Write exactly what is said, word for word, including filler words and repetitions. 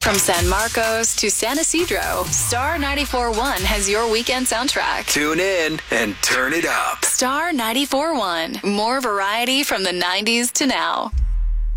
From San Marcos to San Isidro, Star ninety-four point one has your weekend soundtrack. Tune in and turn it up. Star ninety-four point one. More variety from the nineties to now.